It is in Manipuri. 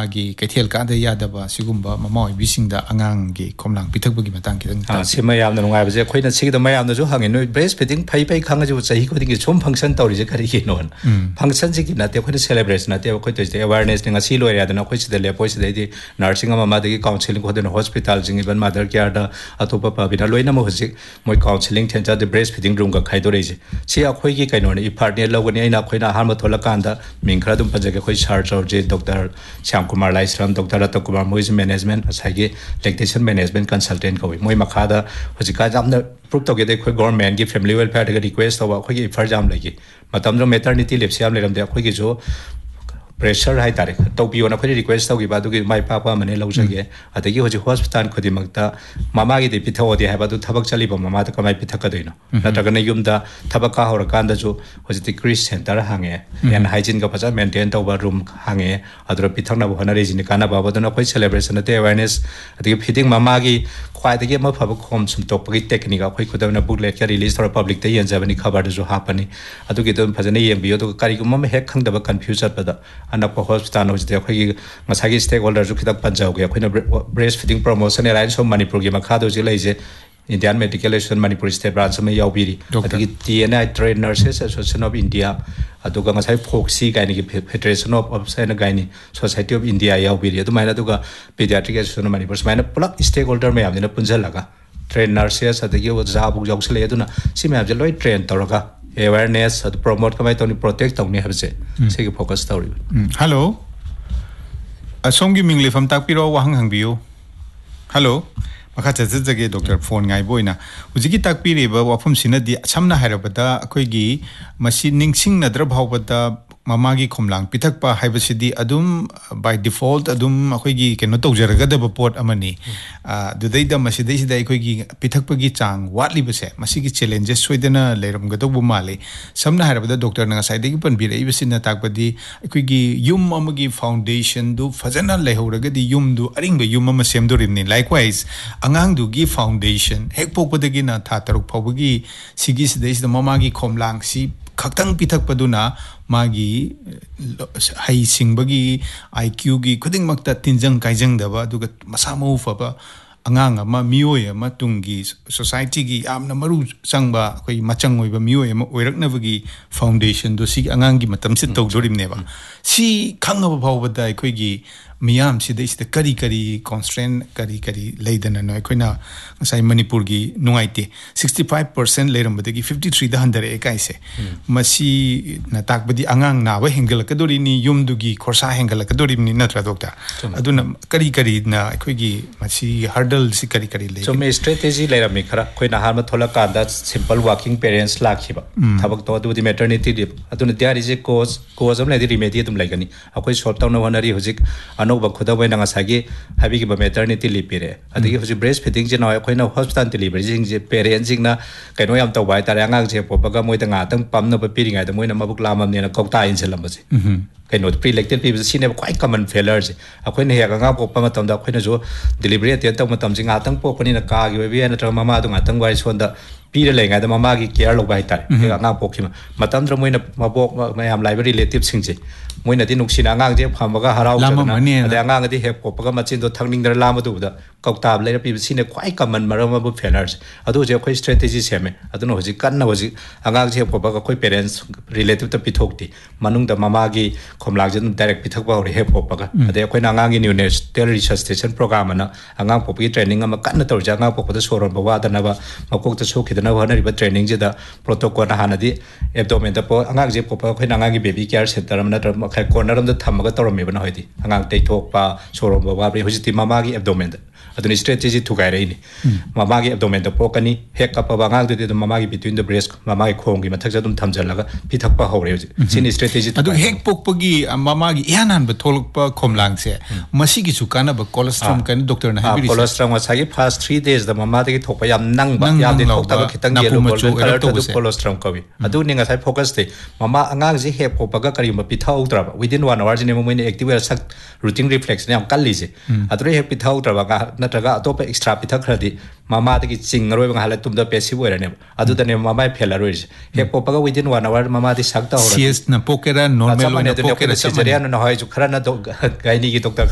मागी कैथेल कादा यादबा सिगुम्बा ममा ओइबिसिंगदा अंगांगी खोमलांग पिथकबगी मतंग किदंग सिमा यामना नुंगाइबजे अखोइना सिगदा मयामना जो हांगे नो ब्रेस्ट फीडिंग फै फै खांगा जो सही खुदिंग सोम फंक्शन तौरिजे करि हिनोन फंक्शन जिकि नाते अखोइना सेलिब्रेशन नाते अखोइ तोइजे अवेयरनेस निंगा सि लोइ यादना अखोइ सिदा लेपोइ सिदैदि नर्सिंग अमा दगी काउंसलिंग खोदन हॉस्पिटल जिंग इवन मदर केयर दा अतोपा पाबिना लोइना म हुजिक मोइ counselling थेंजा the breast feeding room का खाइदोरेजे सि अखोइगी कैनोने इ पार्टनर लगनि आइना अखोइना हार्म थोला कांदा मिंखरा दुम पजगे अखोइ charge औजे doctor Shyam Kumar Laishram doctor Ratan Kumar Moiz management असाइगे lactation management consultant कवि मोइ मखादा हुजिका जामना प्रूव तोगे दे अखोइ गवर्नमेंट की फैमिली वेलफेयर दगा रिक्वेस्ट तवा अखोइगी इफर जाम लगी मतम जो मैटरनिटी लिव सियाम लेरम दे अखोइगी जो प्रेशर है तारे तौपियो ना अखोइ रिक्वेस्ट तौगी बादुगी माइ पापा मने लौजगे अदगी होजि हॉस्पिटल खुदिमक्ता मामागी दे पिथौदे है बादु थबक चलिबो मामा त कमाइ पिथकदैनो नत्रगने युमदा थबक का होर कांदा जो होजि क्रिस सेंटर हांगे एन हाइजीन का फजा मेंटेन तौबा रूम हांगे अदर पिथकना बहना रेजिनि काना बाबदन अखोइ सेलिब्रेशन ते अवेयरनेस अदगी फीडिंग मामागी ख्वाइदगी म फब खोम सुम तोपगी टेक्निक अखोइ खुदना बुकलेट का रिलीज थोर पब्लिक ते यनजाबनि खबर जो हापनि अदुगी दम फजने येंबियो तो कारिगुम म हेक खंगदबा कंफ्यूज पदा अनप हॉस्पिटल होजि अखोइ मसागी स्टेक होल्डर जो खिदक पंजाउगे अखोइना breast feeding promotion Allianz of Manipur की मखादो जे लैजे Indian medical association Manipur state branch में याउबिरी अदगी TNI train nurses association of India अदुगा Masai Foxy gynae की federation of officer gynae society of India याउबिरी अदुमाइना अदुगा paediatric association Manipur समाइना पुलक स्टेक होल्डर में यामदिना पुंजलगा ट्रेन नर्सेस अदगी जाबु जाउसले अदुना सि मैम जे लोइ train तौरगा awareness at promote kamai toni protect toni habse segi focus tawri hello asomgi mingli fam takpiro wahang hangbiu hello makha chajage doctor phone ngai boina hujiki takpiri ba wafum sinadi samna harabada akoigi masi ningsing nadra bhawbada mamagi khomlang pithakpa haibasidi adum by default adum akoigi keno tawjaraga da pot amani dudai da masidi sida akoigi pithakpagi chang watli base masigi challenges soidana leiram ga tobu male samna harabada doctor na side gi pan birei bisina takpadi akoigi yum amagi foundation du fajana lehoraga di yum du aring ba yum ama semdorimni likewise angang du gi foundation hek pokpadagi na tha taruk phawagi sigi sida sida mamagi khomlang si खक्तंग पिथक पदुना मागी हाई सिंबगी IQ गी खुदिंग मक्ता तिंजंग काइजंग दबा दुगा मसामो फबा अंगांग अमा मियोय अमा तुंगी सोसाइटी गी आमना मरु संगबा कोई मचंग ओइबा मियोय अमा ओइरकनबगी फाउंडेशन दो सी अंगांग गी मतम से तौजोरिमनेबा सी खंगबा फावबदा अखोइगी मियाम सिदैसिदा करी करी कॉन्स्ट्रेंट करी करी लेदना नो अखोइना साइ मणिपुर गी नुंगाइते 65% लेरमबदगी 53 दा हंदरे एकाइसे मसी न ताकबदी अंगांग नाबा हेंगलकदोरिनी युमदुगी खोरसा हेंगलकदोरिनी नत्रा डॉक्टर अदुना करी करी ना अखोइगी मसी हर्डल सी करी करी ले सो मे स्ट्रेटेजी लेरमी खरा खोइना हार्म थोला कादा सिंपल वर्किंग पेरेंट्स लाखिबा थबक तो अदुदी maternity live अदुना there is a cause um लेदि remedy तुम लाइगनी अखोइ शॉर्ट टाउन वनरी हुजिक अनोबा खुदाबै नंगा सागे हाबिगी मैटरनिटी लिव पिरे अदगी हुजि ब्रेस्ट फीडिंग जे नय खोइना हॉस्पिटल डिलीवरी जिंग जे पेरेंट्स जिंगना कैनो याम तौबाय तारे अंगांग जे पोपगा मोइदा ngaतंग पामनब पिरिङाय the Moina मबुक लाममनेना कौता इनसलमबसे canoe प्रीलेक्टेड पीबस cine quite common failure J अखोइना Hague अंगा पोपा मतमदा अखोइना जो डिलीवरी अटेंड तौ मतम जिंग ngaतंग पोपनिना कागी वेबे नत्र ममा दु ngaतंग वाइ सोंदा पीरे लेङाय द ममा की केयर लोबाय तारे हेग अंगा पोखिमा मतमद्र मोइना मबोक मयाम लाइव रिलेटिव सिंगजे मोइना दि नुक्सिना अंगांग जे फामबगा हराव जना अदे अंगांग दि हेग पोपगा मचिन दो थंगनिंगदर लामदुदा कौताब लेर पीबस सिने क्वाइट कॉमन मरमबु फेलर्स अदु जे अखोइ स्ट्रेटेजी सेमे अदुनो होजि कन्ना होजि अंगांग जे पोपगा अखोइ पेरेंट्स रिलेटिव त पिथोक्ति मनुंग द ममा की खोमलाग जे डायरेक्ट पिथक बावरे हे पोपगा अदे अखोइना अंगांग की न्यूनेस्टल रिसर्चेशन प्रोग्राम ना अंगांग पोपगी ट्रेनिंग अमा कन्ना तौजा अंगांग पोपदा सोरन बवादनबा मकोक त सोखिदना हनरिबा training J the protocol हानदि abdomen the पो अंगांग जे पोपगा अखोइना अंगांग की बेबी केयर सेंटर अमना तर मखै कॉर्नर अमदा थमगा तौरमेबना होइदि अंगांग तैथोकपा सोरन बवाबे होजिति ममा की एब्डोमेन अदुनि स्ट्रेटेजी थुगाइरेनि ममा की abdomen the पोकनी Keck कपा अंगांग they mama की बिटवीन द ब्रेस्ट ममा की खोंग की मथक जदुम थमजलगा पिथकपा होरे होजि सिनि स्ट्रेटेजी अदु हेक पोकपगी ममा की यानान ब थोलकपा खोमलांग से मसी की सुकाना ब कोलेस्ट्रॉल कन डॉक्टर ना हाबिरि cholesterol मसागी first 3 days the mama दे थोपा याम नंगबा याम दे थोकता खितंग येलो गोल्डन कलर तो कोलेस्ट्रॉल कवि अदु निंगा साइ फोकस दे ममा अंगांग जे हेक पोपगा करी म पिथाउद्रा विदिन 1 hour जिने मोइने एक्टिव सक रूटिंग रिफ्लेक्स ने हम कल्लीजे अदु हेक पिथाउद्रा नत्रगा अतोप एक्स्ट्रा पिथखरदि ममा दे चिंगरोय बंगाले तुमदा पैसिव ओरने अदु दने ममा फेलरोइज हेक पोपगा विदिन 1 hour ममा दे सकता हो सीएस न पोकेरा नॉर्मल न पोकेरा सिजरियन न होय जु खरा न गाइनी की डॉक्टर